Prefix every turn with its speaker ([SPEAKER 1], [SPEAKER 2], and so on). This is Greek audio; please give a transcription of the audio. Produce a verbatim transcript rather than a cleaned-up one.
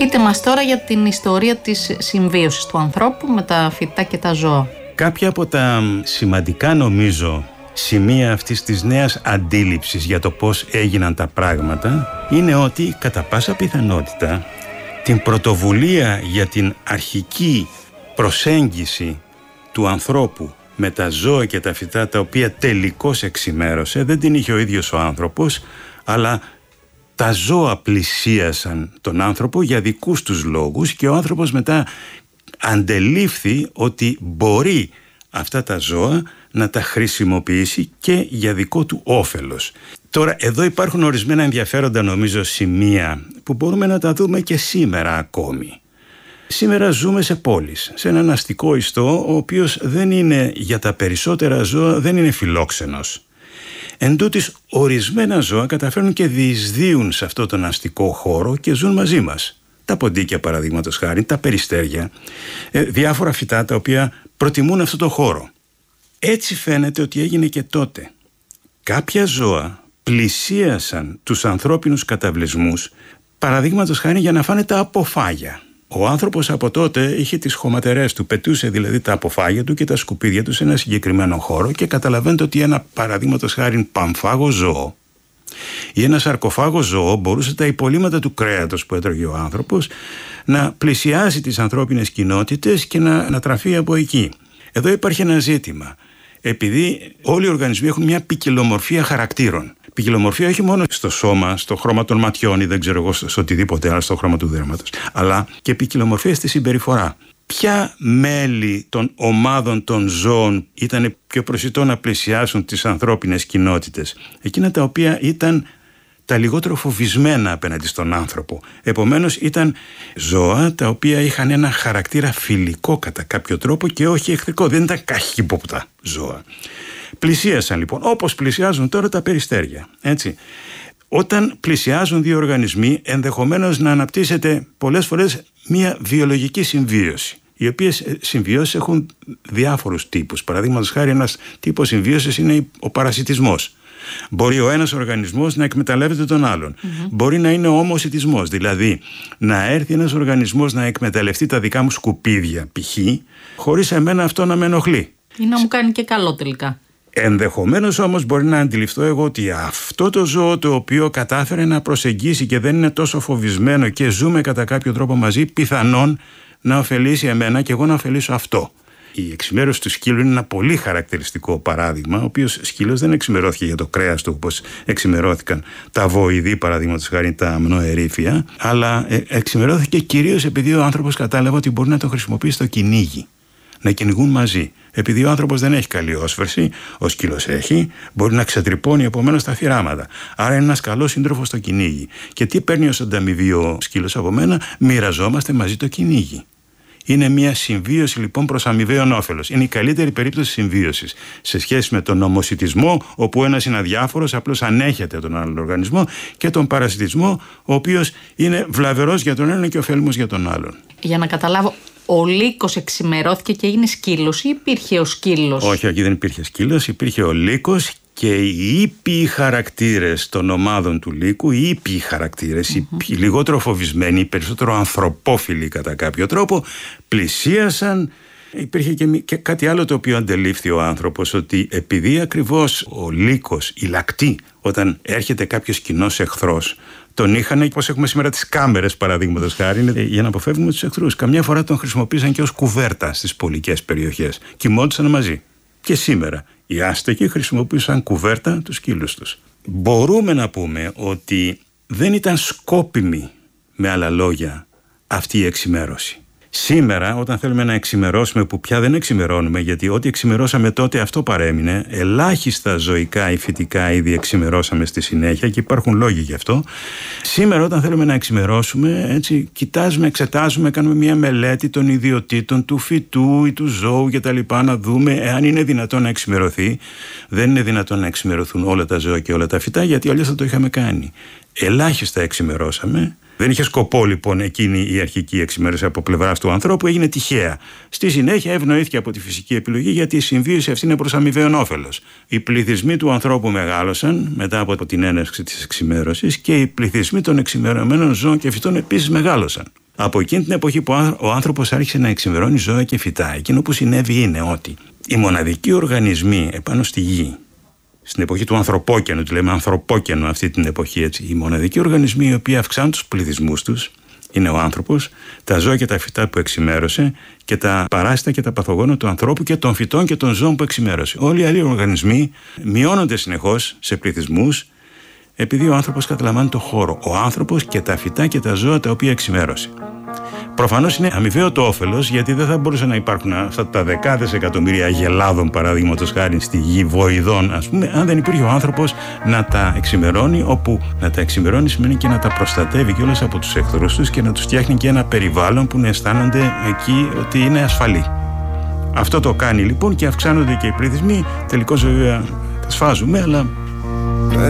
[SPEAKER 1] Πείτε μας τώρα για την ιστορία της συμβίωσης του ανθρώπου με τα φυτά και τα ζώα.
[SPEAKER 2] Κάποια από τα σημαντικά, νομίζω, σημεία αυτής της νέας αντίληψης για το πώς έγιναν τα πράγματα είναι ότι κατά πάσα πιθανότητα την πρωτοβουλία για την αρχική προσέγγιση του ανθρώπου με τα ζώα και τα φυτά, τα οποία τελικώς εξημέρωσε, δεν την είχε ο ίδιος ο άνθρωπος, αλλά τα ζώα πλησίασαν τον άνθρωπο για δικούς τους λόγους και ο άνθρωπος μετά αντελήφθη ότι μπορεί αυτά τα ζώα να τα χρησιμοποιήσει και για δικό του όφελος. Τώρα εδώ υπάρχουν ορισμένα ενδιαφέροντα, νομίζω, σημεία που μπορούμε να τα δούμε και σήμερα ακόμη. Σήμερα ζούμε σε πόλεις, σε έναν αστικό ιστό, ο οποίος δεν είναι, για τα περισσότερα ζώα, δεν είναι φιλόξενος. Εν τούτης, ορισμένα ζώα καταφέρνουν και διεισδύουν σε αυτόν τον αστικό χώρο και ζουν μαζί μας. Τα ποντίκια, παραδείγματος χάρη, τα περιστέρια, ε, διάφορα φυτά τα οποία προτιμούν αυτό το χώρο. Έτσι φαίνεται ότι έγινε και τότε. Κάποια ζώα πλησίασαν τους ανθρώπινους καταβλισμούς, παραδείγματος χάρη, για να φάνε τα αποφάγια. Ο άνθρωπος από τότε είχε τις χωματερές του, πετούσε δηλαδή τα αποφάγια του και τα σκουπίδια του σε ένα συγκεκριμένο χώρο και καταλαβαίνετε ότι ένα, παραδείγματος χάρη, παμφάγο ζώο ή ένα σαρκοφάγο ζώο μπορούσε τα υπολείμματα του κρέατος που έτρωγε ο άνθρωπος να πλησιάσει τις ανθρώπινες κοινότητες και να, να τραφεί από εκεί. Εδώ υπάρχει ένα ζήτημα. Επειδή όλοι οι οργανισμοί έχουν μια ποικιλομορφία χαρακτήρων. Ποικιλομορφία όχι μόνο στο σώμα, στο χρώμα των ματιών ή δεν ξέρω εγώ, στο οτιδήποτε άλλο, στο χρώμα του δέρματος, αλλά και ποικιλομορφία στη συμπεριφορά. Ποια μέλη των ομάδων των ζώων ήταν πιο προσιτό να πλησιάσουν τις ανθρώπινες κοινότητες? Εκείνα τα οποία ήταν τα λιγότερο φοβισμένα απέναντι στον άνθρωπο. Επομένως ήταν ζώα τα οποία είχαν ένα χαρακτήρα φιλικό κατά κάποιο τρόπο και όχι εχθρικό. Δεν ήταν καχύποπτα ζώα. Πλησίασαν λοιπόν, όπως πλησιάζουν τώρα τα περιστέρια. Έτσι. Όταν πλησιάζουν δύο οργανισμοί, ενδεχομένως να αναπτύσσεται πολλές φορές μια βιολογική συμβίωση. Οι οποίες συμβιώσεις έχουν διάφορους τύπους. Παραδείγματος χάρη, ένας τύπος συμβίωσης είναι ο παρασιτισμός. Μπορεί ο ένας οργανισμός να εκμεταλλεύεται τον άλλον. Mm-hmm. Μπορεί να είναι ο ομοσιτισμός, δηλαδή να έρθει ένας οργανισμός να εκμεταλλευτεί τα δικά μου σκουπίδια, π.χ., χωρίς εμένα αυτό να με ενοχλεί.
[SPEAKER 1] Ή να μου κάνει και καλό τελικά.
[SPEAKER 2] Ενδεχομένως όμως μπορεί να αντιληφθώ εγώ ότι αυτό το ζώο το οποίο κατάφερε να προσεγγίσει και δεν είναι τόσο φοβισμένο και ζούμε κατά κάποιο τρόπο μαζί, πιθανόν να ωφελήσει εμένα και εγώ να ωφελήσω αυτό. Η εξημέρωση του σκύλου είναι ένα πολύ χαρακτηριστικό παράδειγμα. Ο οποίος σκύλος δεν εξημερώθηκε για το κρέας του όπως εξημερώθηκαν τα βοηδή, παραδείγματος χάρη τα αμνοερήφια, αλλά εξημερώθηκε κυρίως επειδή ο άνθρωπος κατάλαβε ότι μπορεί να το χρησιμοποιήσει στο κυνήγι. Να κυνηγούν μαζί. Επειδή ο άνθρωπος δεν έχει καλή όσφρηση, ο σκύλος έχει, μπορεί να ξετρυπώνει επομένως τα θυράματα. Άρα είναι ένας καλός σύντροφος στο κυνήγι. Και τι παίρνει ως ανταμοιβή ο σκύλος από μένα? Μοιραζόμαστε μαζί το κυνήγι. Είναι μια συμβίωση λοιπόν προς αμοιβαίον όφελος. Είναι η καλύτερη περίπτωση συμβίωσης σε σχέση με τον ομοσιτισμό, όπου ένας είναι αδιάφορος, απλώς ανέχεται τον άλλον οργανισμό, και τον παρασιτισμό, ο οποίος είναι βλαβερός για τον έναν και ωφέλιμος για τον άλλον.
[SPEAKER 1] Για να καταλάβω, ο λύκος εξημερώθηκε και έγινε σκύλος ή υπήρχε ο σκύλος?
[SPEAKER 2] Όχι, εκεί δεν υπήρχε σκύλος, υπήρχε ο λύκος και οι ήπιοι χαρακτήρες των ομάδων του λύκου, οι ήπιοι χαρακτήρες, mm-hmm. οι λιγότερο φοβισμένοι, οι περισσότερο ανθρωπόφιλοι κατά κάποιο τρόπο, πλησίασαν. Υπήρχε και, και κάτι άλλο το οποίο αντελήφθη ο άνθρωπος, ότι επειδή ακριβώς ο λύκος, η λακτή, όταν έρχεται κάποιος κοινός εχθρός, τον είχαν, όπως έχουμε σήμερα τις κάμερες παραδείγματος χάρη, για να αποφεύγουμε τους εχθρούς. Καμιά φορά τον χρησιμοποίησαν και ως κουβέρτα στις πολικές περιοχές. Κοιμόντουσαν μαζί. Και σήμερα οι άστεγοι χρησιμοποίησαν κουβέρτα τους σκύλους τους. Μπορούμε να πούμε ότι δεν ήταν σκόπιμη, με άλλα λόγια, αυτή η εξημέρωση. Σήμερα, όταν θέλουμε να εξημερώσουμε, που πια δεν εξημερώνουμε, γιατί ό,τι εξημερώσαμε τότε αυτό παρέμεινε, ελάχιστα ζωικά ή φυτικά είδη εξημερώσαμε στη συνέχεια και υπάρχουν λόγοι γι' αυτό. Σήμερα, όταν θέλουμε να εξημερώσουμε, έτσι, κοιτάζουμε, εξετάζουμε, κάνουμε μια μελέτη των ιδιωτήτων του φυτού ή του ζώου κτλ. Να δούμε εάν είναι δυνατόν να εξημερωθεί. Δεν είναι δυνατόν να εξημερωθούν όλα τα ζώα και όλα τα φυτά, γιατί αλλιώς θα το είχαμε κάνει. Ελάχιστα εξημερώσαμε. Δεν είχε σκοπό λοιπόν εκείνη η αρχική εξημέρωση από πλευράς του ανθρώπου, έγινε τυχαία. Στη συνέχεια ευνοήθηκε από τη φυσική επιλογή, γιατί η συμβίωση αυτή είναι προς αμοιβαίον όφελος. Οι πληθυσμοί του ανθρώπου μεγάλωσαν μετά από την έναρξη της εξημέρωσης και οι πληθυσμοί των εξημερωμένων ζώων και φυτών επίσης μεγάλωσαν. Από εκείνη την εποχή που ο άνθρωπος άρχισε να εξημερώνει ζώα και φυτά, εκείνο που συνέβη είναι ότι οι μοναδικοί οργανισμοί επάνω στη γη, στην εποχή του ανθρωπόκαινου, τη λέμε ανθρωπόκαινο αυτή την εποχή, έτσι, οι μοναδικοί οργανισμοί οι οποίοι αυξάνουν τους πληθυσμούς τους είναι ο άνθρωπος, τα ζώα και τα φυτά που εξημέρωσε και τα παράσιτα και τα παθογόνα του ανθρώπου και των φυτών και των ζώων που εξημέρωσε. Όλοι οι άλλοι οργανισμοί μειώνονται συνεχώς σε πληθυσμούς επειδή ο άνθρωπος καταλαμβάνει το χώρο. Ο άνθρωπος και τα φυτά και τα ζώα τα οποία εξημέρωσε. Προφανώς είναι αμοιβαίο το όφελος, γιατί δεν θα μπορούσαν να υπάρχουν αυτά τα δεκάδες εκατομμύρια αγελάδων, παραδείγματος χάρη, στη γη, βοηδών, ας πούμε, αν δεν υπήρχε ο άνθρωπος να τα εξημερώνει, όπου να τα εξημερώνει σημαίνει και να τα προστατεύει κιόλας από τους εχθρούς τους και να τους φτιάχνει και ένα περιβάλλον που να αισθάνονται εκεί ότι είναι ασφαλή. Αυτό το κάνει λοιπόν και αυξάνονται και οι πληθυσμοί. Τελικώς βέβαια τα σφάζουμε, αλλά